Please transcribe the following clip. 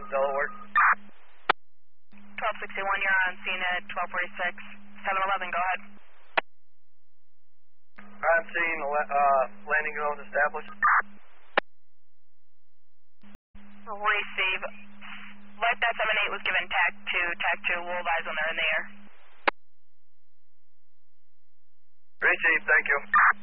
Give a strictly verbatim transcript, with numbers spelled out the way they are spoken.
Delaware. twelve sixty-one, you're on scene at twelve forty-six. seven eleven, go ahead. I'm seeing uh, landing zone established. Receive. Light that seven eight was given tac two, tac two, we'll advise when they're in the air. Receive, thank you.